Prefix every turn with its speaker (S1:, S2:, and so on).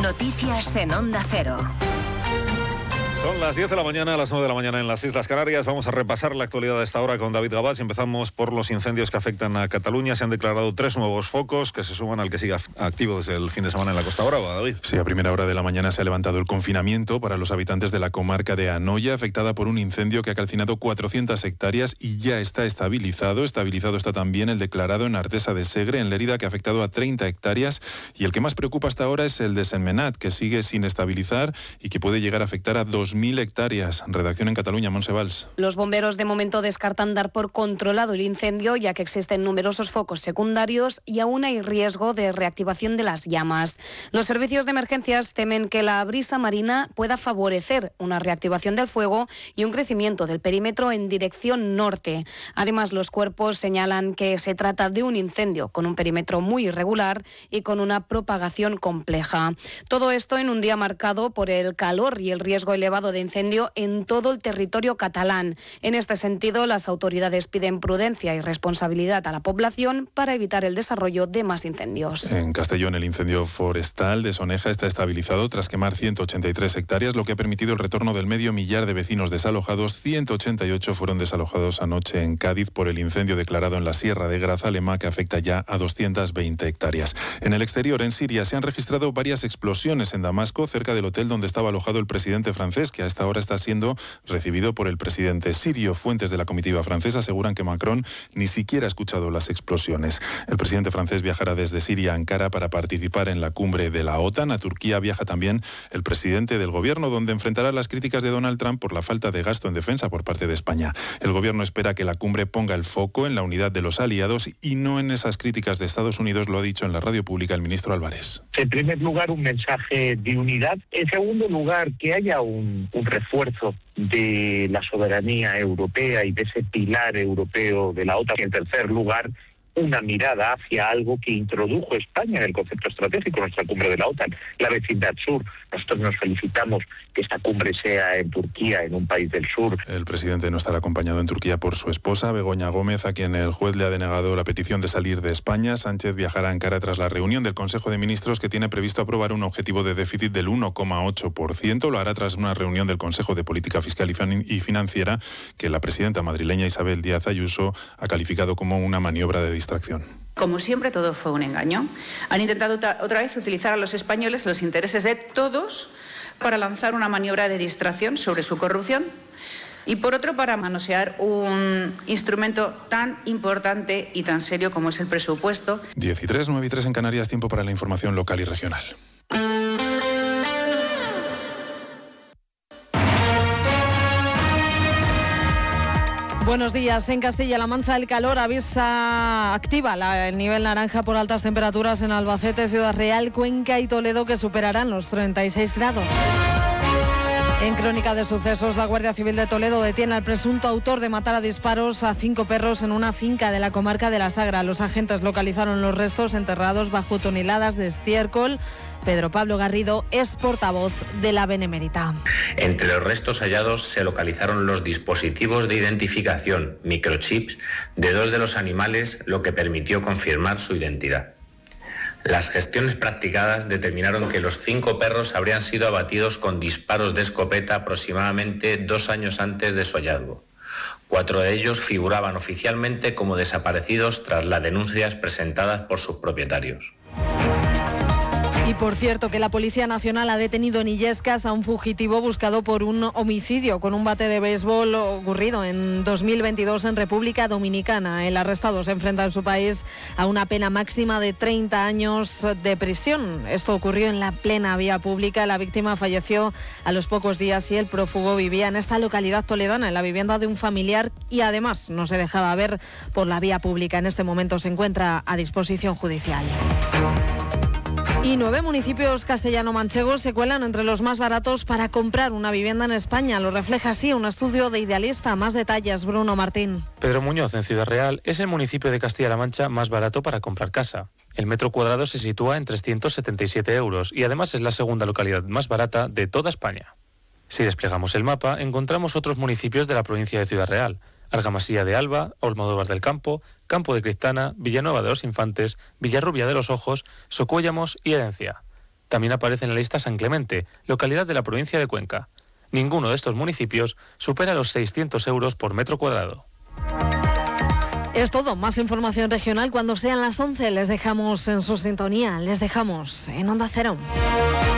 S1: Noticias en Onda Cero.
S2: Son las 10 de la mañana, las 9 de la mañana en las Islas Canarias. Vamos a repasar la actualidad de esta hora con David Gabás. Empezamos por los incendios que afectan a Cataluña. Se han declarado 3 nuevos focos que se suman al que sigue activo desde el fin de semana en la Costa Brava. David.
S3: Sí, a primera hora de la mañana se ha levantado el confinamiento para los habitantes de la comarca de Anoia, afectada por un incendio que ha calcinado 400 hectáreas y ya está estabilizado. Estabilizado está también el declarado en Artesa de Segre, en Lérida, que ha afectado a 30 hectáreas. Y el que más preocupa hasta ahora es el de Sentmenat, que sigue sin estabilizar y que puede llegar a afectar a 2.000 hectáreas. Redacción en Cataluña, Montse Valls.
S4: Los bomberos de momento descartan dar por controlado el incendio, ya que existen numerosos focos secundarios y aún hay riesgo de reactivación de las llamas. Los servicios de emergencias temen que la brisa marina pueda favorecer una reactivación del fuego y un crecimiento del perímetro en dirección norte. Además, los cuerpos señalan que se trata de un incendio con un perímetro muy irregular y con una propagación compleja. Todo esto en un día marcado por el calor y el riesgo elevado de incendio en todo el territorio catalán. En este sentido, las autoridades piden prudencia y responsabilidad a la población para evitar el desarrollo de más incendios.
S3: En Castellón, el incendio forestal de Soneja está estabilizado tras quemar 183 hectáreas, lo que ha permitido el retorno del medio millar de vecinos desalojados. 188 fueron desalojados anoche en Cádiz por el incendio declarado en la Sierra de Grazalema, que afecta ya a 220 hectáreas. En el exterior, en Siria, se han registrado varias explosiones en Damasco, cerca del hotel donde estaba alojado el presidente francés, que a esta hora está siendo recibido por el presidente sirio. Fuentes de la comitiva francesa aseguran que Macron ni siquiera ha escuchado las explosiones. El presidente francés viajará desde Siria a Ankara para participar en la cumbre de la OTAN. A Turquía viaja también el presidente del gobierno, donde enfrentará las críticas de Donald Trump por la falta de gasto en defensa por parte de España. El gobierno espera que la cumbre ponga el foco en la unidad de los aliados y no en esas críticas de Estados Unidos, lo ha dicho en la radio pública el ministro Álvarez.
S5: En primer lugar, un mensaje de unidad. En segundo lugar, que haya un refuerzo de la soberanía europea y de ese pilar europeo de la OTAN. Y en tercer lugar, una mirada hacia algo que introdujo España en el concepto estratégico, nuestra cumbre de la OTAN, la vecindad sur. Nosotros nos felicitamos que esta cumbre sea en Turquía, en un país del sur.
S3: El presidente no estará acompañado en Turquía por su esposa, Begoña Gómez, a quien el juez le ha denegado la petición de salir de España. Sánchez viajará a Ankara tras la reunión del Consejo de Ministros, que tiene previsto aprobar un objetivo de déficit del 1,8%. Lo hará tras una reunión del Consejo de Política Fiscal y Financiera, que la presidenta madrileña Isabel Díaz Ayuso ha calificado como una maniobra de distracción.
S6: Como siempre, todo fue un engaño. Han intentado otra vez utilizar a los españoles, los intereses de todos, para lanzar una maniobra de distracción sobre su corrupción y, por otro, para manosear un instrumento tan importante y tan serio como es el presupuesto.
S3: 13, 9 y 3 en Canarias, tiempo para la información local y regional.
S7: Buenos días. En Castilla-La Mancha el calor activa el nivel naranja por altas temperaturas en Albacete, Ciudad Real, Cuenca y Toledo, que superarán los 36 grados. En Crónica de Sucesos, la Guardia Civil de Toledo detiene al presunto autor de matar a disparos a 5 perros en una finca de la comarca de la Sagra. Los agentes localizaron los restos enterrados bajo toneladas de estiércol. Pedro Pablo Garrido es portavoz de la Benemérita.
S8: Entre los restos hallados se localizaron los dispositivos de identificación, microchips, de 2 de los animales, lo que permitió confirmar su identidad. Las gestiones practicadas determinaron que los 5 perros habrían sido abatidos con disparos de escopeta aproximadamente 2 años antes de su hallazgo. 4 de ellos figuraban oficialmente como desaparecidos tras las denuncias presentadas por sus propietarios.
S7: Y por cierto, que la Policía Nacional ha detenido en Illescas a un fugitivo buscado por un homicidio con un bate de béisbol ocurrido en 2022 en República Dominicana. El arrestado se enfrenta en su país a una pena máxima de 30 años de prisión. Esto ocurrió en la plena vía pública. La víctima falleció a los pocos días y el prófugo vivía en esta localidad toledana, en la vivienda de un familiar, y además no se dejaba ver por la vía pública. En este momento se encuentra a disposición judicial. Y 9 municipios castellano-manchegos se cuelan entre los más baratos para comprar una vivienda en España. Lo refleja así un estudio de Idealista. Más detalles, Bruno Martín.
S9: Pedro Muñoz, en Ciudad Real, es el municipio de Castilla-La Mancha más barato para comprar casa. El metro cuadrado se sitúa en 377 euros y además es la segunda localidad más barata de toda España. Si desplegamos el mapa, encontramos otros municipios de la provincia de Ciudad Real: Argamasilla de Alba, Almodóvar del Campo, Campo de Cristana, Villanueva de los Infantes, Villarrubia de los Ojos, Socuéllamos y Herencia. También aparece en la lista San Clemente, localidad de la provincia de Cuenca. Ninguno de estos municipios supera los 600 euros por metro cuadrado.
S7: Es todo. Más información regional cuando sean las 11. Les dejamos en su sintonía. Les dejamos en Onda Cero.